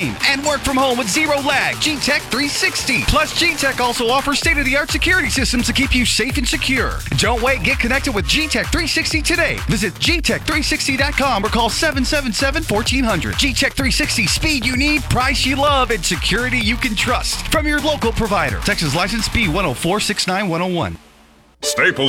stream, and work from home with zero lag. G-Tech 360. Plus, G-Tech also offers state-of-the-art security systems to keep you safe and secure. Don't wait. Get connected with G-Tech 360 today. Visit gtech360.com or call 777-1400. G-Tech 360. Speed you need, price you love, and security you can trust. From your local provider. Texas license B10469-101. Staples